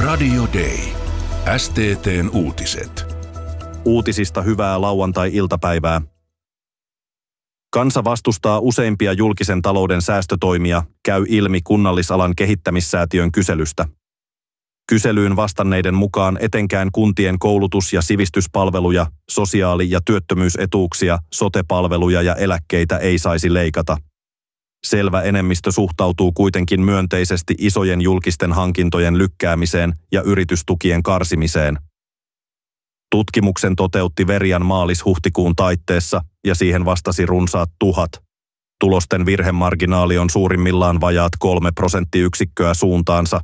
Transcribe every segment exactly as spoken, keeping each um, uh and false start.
Radio Day. S T T:n uutiset. Uutisista hyvää lauantai-iltapäivää. Kansa vastustaa useimpia julkisen talouden säästötoimia, käy ilmi Kunnallisalan kehittämissäätiön kyselystä. Kyselyyn vastanneiden mukaan etenkään kuntien koulutus- ja sivistyspalveluja, sosiaali- ja työttömyysetuuksia, sote-palveluja ja eläkkeitä ei saisi leikata. Selvä enemmistö suhtautuu kuitenkin myönteisesti isojen julkisten hankintojen lykkäämiseen ja yritystukien karsimiseen. Tutkimuksen toteutti Verian maalis-huhtikuun taitteessa ja siihen vastasi runsaat tuhat. Tulosten virhemarginaali on suurimmillaan vajaat kolme prosenttiyksikköä suuntaansa.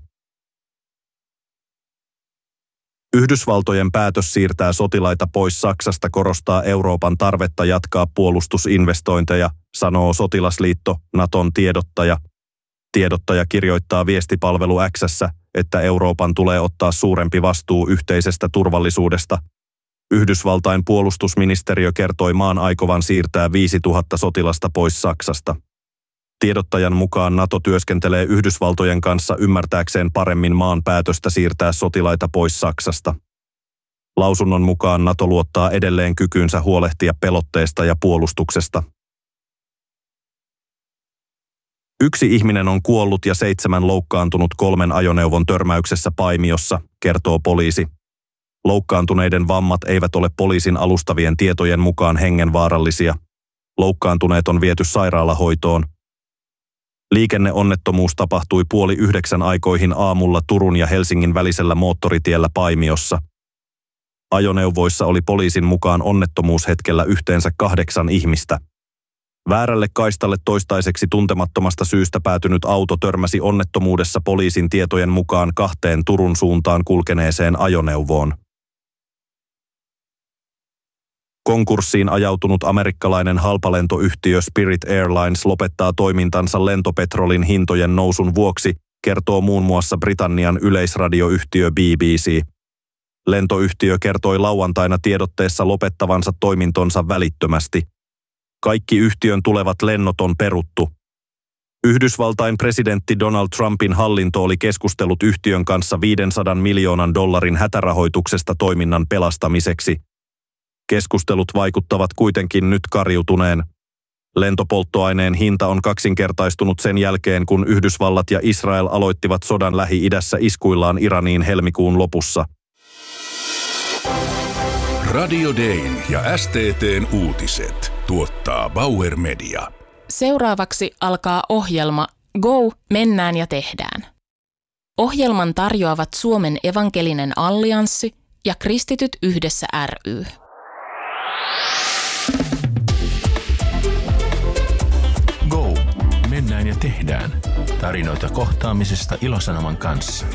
Yhdysvaltojen päätös siirtää sotilaita pois Saksasta korostaa Euroopan tarvetta jatkaa puolustusinvestointeja, sanoo sotilasliitto Naton tiedottaja. Tiedottaja kirjoittaa viestipalvelu X:ssä, että Euroopan tulee ottaa suurempi vastuu yhteisestä turvallisuudesta. Yhdysvaltain puolustusministeriö kertoi maan aikovan siirtää viisituhatta sotilasta pois Saksasta. Tiedottajan mukaan NATO työskentelee Yhdysvaltojen kanssa ymmärtääkseen paremmin maan päätöstä siirtää sotilaita pois Saksasta. Lausunnon mukaan NATO luottaa edelleen kykyynsä huolehtia pelotteesta ja puolustuksesta. Yksi ihminen on kuollut ja seitsemän loukkaantunut kolmen ajoneuvon törmäyksessä Paimiossa, kertoo poliisi. Loukkaantuneiden vammat eivät ole poliisin alustavien tietojen mukaan hengenvaarallisia. Loukkaantuneet on viety sairaalahoitoon. Liikenneonnettomuus tapahtui puoli yhdeksän aikoihin aamulla Turun ja Helsingin välisellä moottoritiellä Paimiossa. Ajoneuvoissa oli poliisin mukaan onnettomuushetkellä yhteensä kahdeksan ihmistä. Väärälle kaistalle toistaiseksi tuntemattomasta syystä päätynyt auto törmäsi onnettomuudessa poliisin tietojen mukaan kahteen Turun suuntaan kulkeneeseen ajoneuvoon. Konkurssiin ajautunut amerikkalainen halpalentoyhtiö Spirit Airlines lopettaa toimintansa lentopetrolin hintojen nousun vuoksi, kertoo muun muassa Britannian yleisradioyhtiö B B C. Lentoyhtiö kertoi lauantaina tiedotteessa lopettavansa toimintonsa välittömästi. Kaikki yhtiön tulevat lennot on peruttu. Yhdysvaltain presidentti Donald Trumpin hallinto oli keskustellut yhtiön kanssa viisisataa miljoonan dollarin hätärahoituksesta toiminnan pelastamiseksi. Keskustelut vaikuttavat kuitenkin nyt kariutuneen. Lentopolttoaineen hinta on kaksinkertaistunut sen jälkeen, kun Yhdysvallat ja Israel aloittivat sodan Lähi-idässä iskuillaan Iraniin helmikuun lopussa. Radio Dayn ja S T T:n uutiset tuottaa Bauer Media. Seuraavaksi alkaa ohjelma Go, mennään ja tehdään. Ohjelman tarjoavat Suomen evankelinen allianssi ja Kristityt yhdessä ry. Go, mennään ja tehdään. Tarinoita kohtaamisesta Ilosanoman kanssa.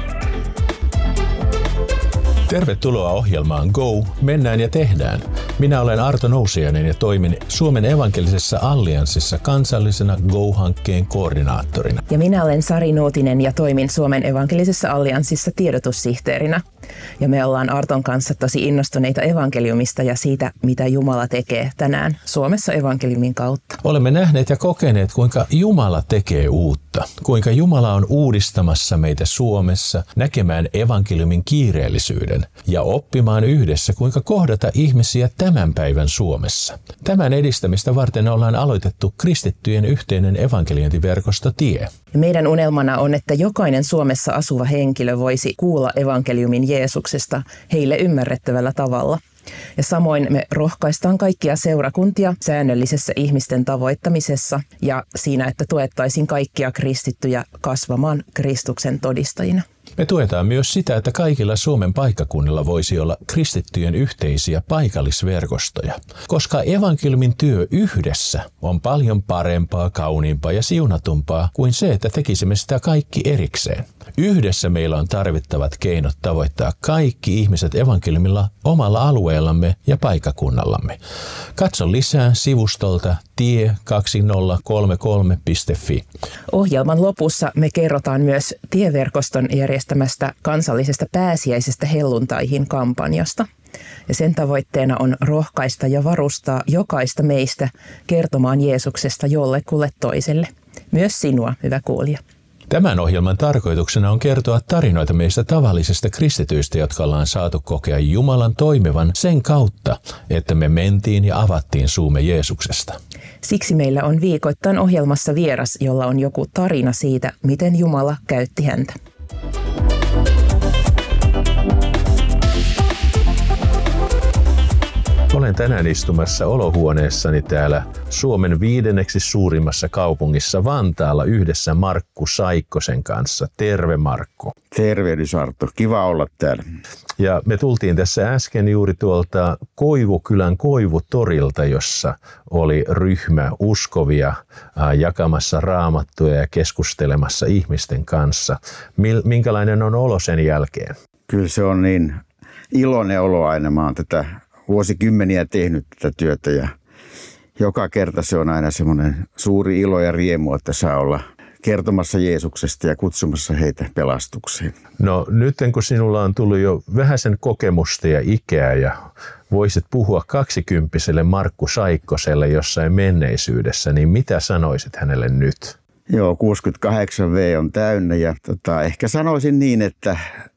Tervetuloa ohjelmaan Go, mennään ja tehdään. Minä olen Arto Nousiainen ja toimin Suomen evankelisessa allianssissa kansallisena Go-hankkeen koordinaattorina. Ja minä olen Sari Nuutinen ja toimin Suomen evankelisessa allianssissa tiedotussihteerinä. Ja me ollaan Arton kanssa tosi innostuneita evankeliumista ja siitä, mitä Jumala tekee tänään Suomessa evankeliumin kautta. Olemme nähneet ja kokeneet, kuinka Jumala tekee uutta. Kuinka Jumala on uudistamassa meitä Suomessa näkemään evankeliumin kiireellisyyden ja oppimaan yhdessä, kuinka kohdata ihmisiä tämän päivän Suomessa. Tämän edistämistä varten ollaan aloitettu kristittyjen yhteinen evankeliointiverkosto Tie. Meidän unelmana on, että jokainen Suomessa asuva henkilö voisi kuulla evankeliumin Jeesuksesta heille ymmärrettävällä tavalla. Ja samoin me rohkaistaan kaikkia seurakuntia säännöllisessä ihmisten tavoittamisessa ja siinä, että tuettaisiin kaikkia kristittyjä kasvamaan Kristuksen todistajina. Me tuetaan myös sitä, että kaikilla Suomen paikkakunnilla voisi olla kristittyjen yhteisiä paikallisverkostoja, koska evankeliumin työ yhdessä on paljon parempaa, kauniimpaa ja siunatumpaa kuin se, että tekisimme sitä kaikki erikseen. Yhdessä meillä on tarvittavat keinot tavoittaa kaikki ihmiset evankeliumilla omalla alueellamme ja paikkakunnallamme. Katso lisää sivustolta tie kaksituhattakolmekymmentäkolme piste fi. Ohjelman lopussa me kerrotaan myös tieverkoston järjestämästä kansallisesta pääsiäisestä helluntaihin -kampanjasta. Ja sen tavoitteena on rohkaista ja varustaa jokaista meistä kertomaan Jeesuksesta jollekulle toiselle. Myös sinua, hyvä kuulija. Tämän ohjelman tarkoituksena on kertoa tarinoita meistä tavallisista kristityistä, jotka ollaan saatu kokea Jumalan toimivan sen kautta, että me mentiin ja avattiin suumme Jeesuksesta. Siksi meillä on viikoittain ohjelmassa vieras, jolla on joku tarina siitä, miten Jumala käytti häntä. Olen tänään istumassa olohuoneessani täällä Suomen viidenneksi suurimmassa kaupungissa Vantaalla yhdessä Markku Saikkosen kanssa. Terve Markku. Tervehdys Arto, kiva olla täällä. Ja me tultiin tässä äsken juuri tuolta Koivukylän Koivutorilta, jossa oli ryhmä uskovia jakamassa raamattuja ja keskustelemassa ihmisten kanssa. Minkälainen on olo sen jälkeen? Kyllä se on niin iloinen olo aina. Mä oon tätä vuosikymmeniä tehnyt tätä työtä ja joka kerta se on aina semmoinen suuri ilo ja riemu, että saa olla kertomassa Jeesuksesta ja kutsumassa heitä pelastukseen. No nyt kun sinulla on tullut jo vähäsen kokemusta ja ikää ja voisit puhua kaksikymppiselle Markku Saikkoselle jossain menneisyydessä, niin mitä sanoisit hänelle nyt? Joo, kuusikymmentäkahdeksan vuotta on täynnä ja tota, ehkä sanoisin niin, että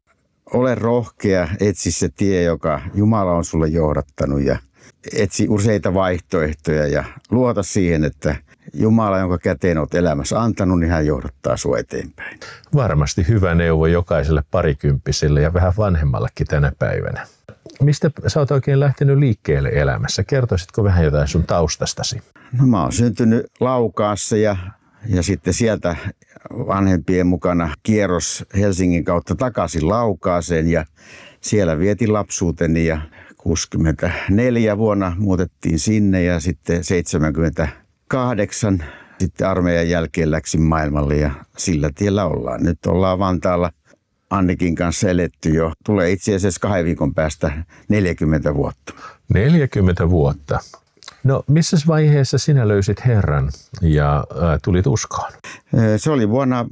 ole rohkea, etsi se tie, joka Jumala on sulle johdattanut ja etsi useita vaihtoehtoja ja luota siihen, että Jumala, jonka käteen olet elämässä antanut, niin hän johdattaa sinua eteenpäin. Varmasti hyvä neuvo jokaiselle parikymppiselle ja vähän vanhemmallekin tänä päivänä. Mistä sä oot oikein lähtenyt liikkeelle elämässä? Kertoisitko vähän jotain sun taustastasi? No mä oon syntynyt Laukaassa ja, ja sitten sieltä vanhempien mukana kierros Helsingin kautta takaisin Laukaaseen ja siellä vietin lapsuuteni ja kuusikymmentäneljä vuonna muutettiin sinne ja sitten seitsemänkymmentäkahdeksan sitten armeijan jälkeen läksin maailmalle ja sillä tiellä ollaan. Nyt ollaan Vantaalla Annikin kanssa eletty jo. Tulee itse asiassa kahden viikon päästä neljäkymmentä vuotta. neljäkymmentä vuotta. No missä vaiheessa sinä löysit Herran ja ä, tulit uskoon? Se oli vuonna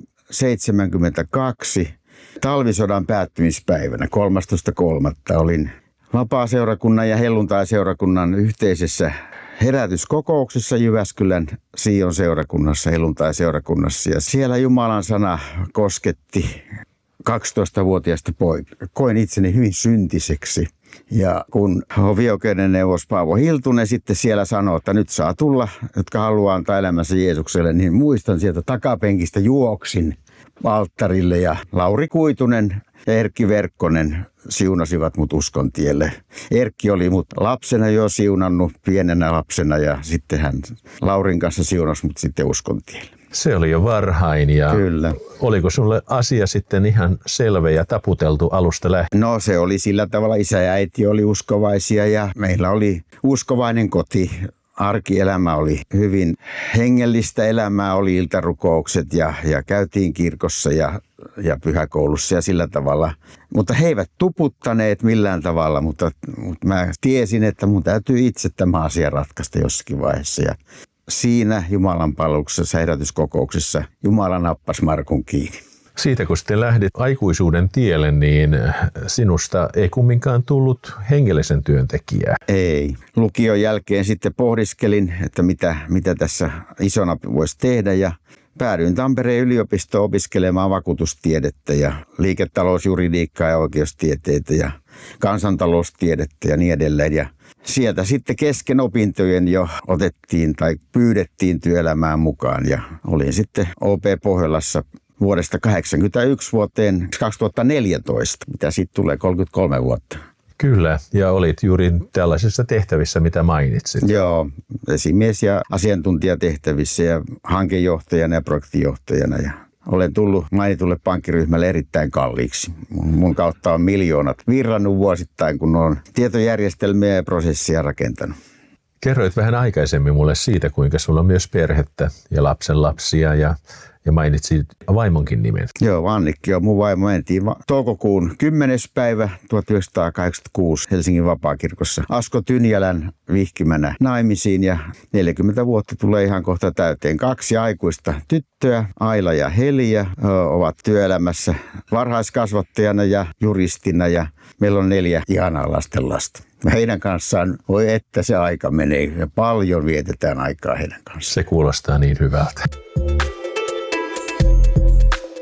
seitsemänkymmentäkaksi talvisodan päättymispäivänä kolmastoista kolmatta olin vapaaseurakunnan ja helluntaiseurakunnan yhteisessä herätyskokouksessa Jyväskylän Sion seurakunnassa, helluntaiseurakunnassa. Ja siellä Jumalan sana kosketti kaksitoistavuotiaista poikaa. Koin itseni hyvin syntiseksi. Ja kun hovioikeuden neuvos Paavo Hiltunen sitten siellä sanoi, että nyt saa tulla, jotka haluaa antaa elämänsä Jeesukselle, niin muistan sieltä takapenkistä juoksin alttarille ja Lauri Kuitunen ja Erkki Verkkonen siunasivat mut uskon tielle. Erkki oli mut lapsena jo siunannut, pienenä lapsena ja sitten hän Laurin kanssa siunasi mut sitten uskon tielle. Se oli jo varhain ja Kyllä. Oliko sulle asia sitten ihan selvä ja taputeltu alusta lähtien? No se oli sillä tavalla, isä ja äiti oli uskovaisia ja meillä oli uskovainen koti. Arkielämä oli hyvin hengellistä elämää, oli iltarukoukset ja, ja käytiin kirkossa ja, ja pyhäkoulussa ja sillä tavalla. Mutta he eivät tuputtaneet millään tavalla, mutta, mutta mä tiesin, että mun täytyy itse tämä asia ratkaista jossakin vaiheessa. Ja siinä Jumalan palveluksessa, herätyskokouksessa, Jumala nappasi Markun kiinni. Siitä kun sitten lähdit aikuisuuden tielle, niin sinusta ei kumminkaan tullut hengellisen työntekijää. Ei. Lukion jälkeen sitten pohdiskelin, että mitä, mitä tässä isona voisi tehdä ja päädyin Tampereen yliopistoon opiskelemaan vakuutustiedettä ja liiketalousjuridiikkaa ja oikeustieteitä ja kansantaloustiedettä ja niin edelleen. Ja sieltä sitten kesken opintojen jo otettiin tai pyydettiin työelämään mukaan ja olin sitten O P Pohjolassa vuodesta kahdeksankymmentäyksi vuoteen kaksituhattaneljätoista, mitä siitä tulee kolmekymmentäkolme vuotta. Kyllä, ja olit juuri tällaisissa tehtävissä, mitä mainitsit. Joo, esimies- ja asiantuntijatehtävissä ja hankejohtajana ja projektijohtajana. Ja olen tullut mainitulle pankkiryhmälle erittäin kalliiksi. Mun kautta on miljoonat virrannut vuosittain, kun olen tietojärjestelmiä ja prosessia rakentanut. Kerroit vähän aikaisemmin mulle siitä, kuinka sulla on myös perhettä ja lapsenlapsia ja Ja mainitsit vaimonkin nimen. Joo, Annikki on mun vaimo. Mentiin toukokuun kymmenes päivä tuhatyhdeksänsataakahdeksankymmentäkuusi Helsingin vapaakirkossa Asko Tynjälän vihkimänä naimisiin ja neljäkymmentä vuotta tulee ihan kohta täyteen. Kaksi aikuista tyttöä, Aila ja Heliä, ovat työelämässä varhaiskasvattajana ja juristina ja meillä on neljä ihanaa lastenlasta. Heidän kanssaan, voi että se aika menee ja paljon vietetään aikaa heidän kanssaan. Se kuulostaa niin hyvältä.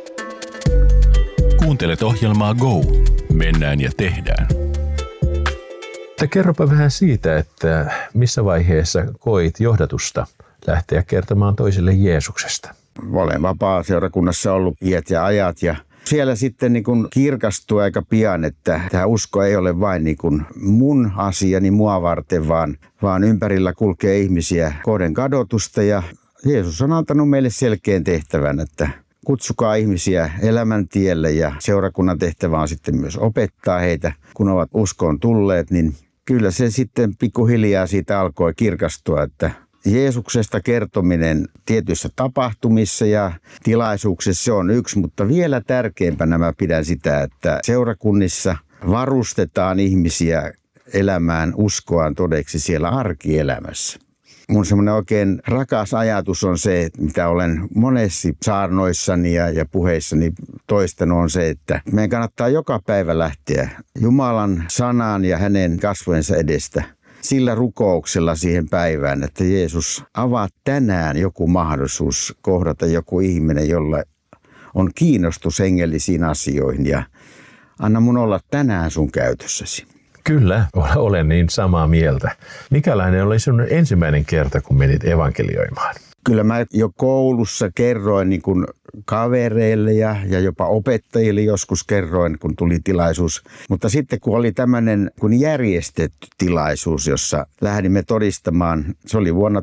Kuuntelet ohjelmaa Go. Mennään ja tehdään. Kerropa vähän siitä, että missä vaiheessa koit johdatusta lähteä kertomaan toisille Jeesuksesta. Olen vapaa-seurakunnassa ollut iät ja ajat ja siellä sitten niin kuin kirkastui aika pian, että tämä usko ei ole vain niin kuin mun asiani mua varten, vaan, vaan ympärillä kulkee ihmisiä kohden kadotusta. Ja Jeesus on antanut meille selkeän tehtävän, että kutsukaa ihmisiä elämän tielle ja seurakunnan tehtävä on sitten myös opettaa heitä, kun ovat uskoon tulleet, niin kyllä se sitten pikkuhiljaa siitä alkoi kirkastua, että Jeesuksesta kertominen tietyissä tapahtumissa ja tilaisuuksissa se on yksi, mutta vielä tärkeämpänä mä pidän sitä, että seurakunnissa varustetaan ihmisiä elämään uskoaan todeksi siellä arkielämässä. Mun semmoinen oikein rakas ajatus on se, mitä olen monesti saarnoissani ja, ja puheissani toistanut, on se, että meidän kannattaa joka päivä lähteä Jumalan sanaan ja hänen kasvojensa edestä sillä rukouksella siihen päivään, että Jeesus avaa tänään joku mahdollisuus kohdata joku ihminen, jolla on kiinnostus hengellisiin asioihin ja anna mun olla tänään sun käytössäsi. Kyllä, olen niin samaa mieltä. Mikälainen oli sinun ensimmäinen kerta, kun menit evankelioimaan? Kyllä mä jo koulussa kerroin niin kuin kavereille ja, ja jopa opettajille joskus kerroin, kun tuli tilaisuus. Mutta sitten kun oli tämmöinen kun järjestetty tilaisuus, jossa lähdimme todistamaan, se oli vuonna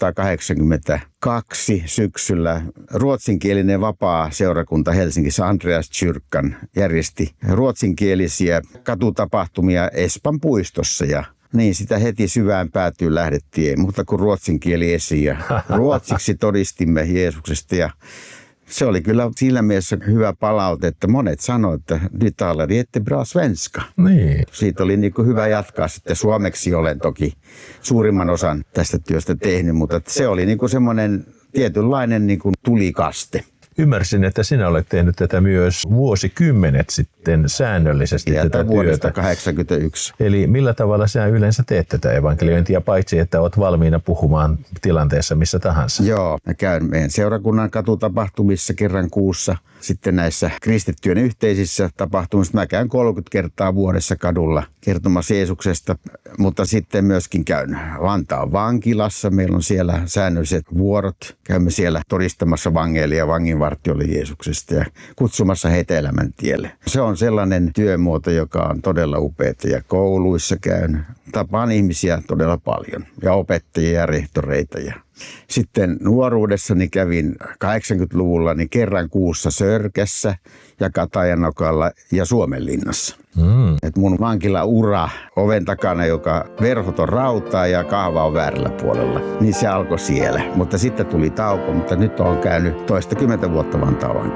tuhatyhdeksänsataakahdeksankymmentäkaksi syksyllä. Ruotsinkielinen vapaa seurakunta Helsingissä Andreas Kyrkan järjesti ruotsinkielisiä katutapahtumia Espan puistossa ja niin, sitä heti syvään päätyyn lähdettiin, mutta kun ruotsin kieli esiin ja ruotsiksi todistimme Jeesuksesta ja se oli kyllä sillä mielessä hyvä palaute, että monet sanoivat, että nyt talar jättebra svenska. Niin. Siitä oli niin kuin hyvä jatkaa sitten suomeksi, olen toki suurimman osan tästä työstä tehnyt, mutta se oli niin kuin semmoinen tietynlainen niin kuin tulikaste. Ymmärsin, että sinä olet tehnyt tätä myös vuosikymmenet sitten säännöllisesti Sieltä tätä vuodesta työtä. kahdeksankymmentäyksi. Eli millä tavalla sinä yleensä teet tätä evankeliointia, paitsi että olet valmiina puhumaan tilanteessa missä tahansa? Joo, mä käyn meidän seurakunnan katutapahtumissa kerran kuussa. Sitten näissä kristittyjen yhteisissä tapahtumissa mä käyn kolmekymmentä kertaa vuodessa kadulla kertomassa Jeesuksesta, mutta sitten myöskin käyn Vantaan vankilassa. Meillä on siellä säännölliset vuorot. Käymme siellä todistamassa vangeille ja vanginvartijoille Jeesuksesta ja kutsumassa heitä elämän tielle. Se on sellainen työmuoto, joka on todella upeaa ja kouluissa käyn. Tapaan ihmisiä todella paljon ja opettajia ja rehtoreita. Ja sitten nuoruudessani kävin kahdeksankymmentäluvulla niin kerran kuussa Sörkässä ja Katajanokalla ja Suomenlinnassa. Mm. Et mun vankilaura oven takana, joka verhot on rautaa ja kahva on väärällä puolella, niin se alkoi siellä. Mutta sitten tuli tauko, mutta nyt olen käynyt toistakymmentä vuotta Vantaan